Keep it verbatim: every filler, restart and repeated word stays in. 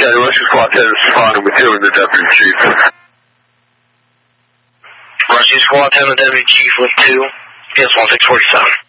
County, Rescue Squad ten is responding with you and the Deputy Chief. Rescue Squad ten, the Deputy Chief with two. Yes, one six forty-seven.